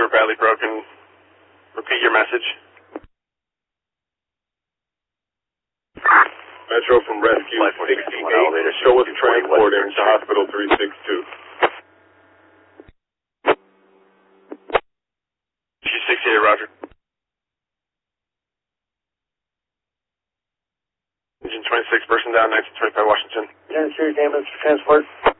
or badly broken. Repeat your message. Metro from Rescue 68. Show us transporting to Hospital 362. G68, roger. Engine 26, person down, 1925 Washington. 10 Series ambulance for transport.